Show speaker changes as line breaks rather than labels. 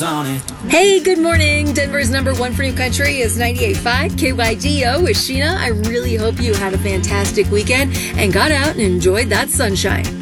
Hey, good morning. Denver's number one for new country is 98.5 KYGO with Sheena. I really hope you had a fantastic weekend and got out and enjoyed that sunshine.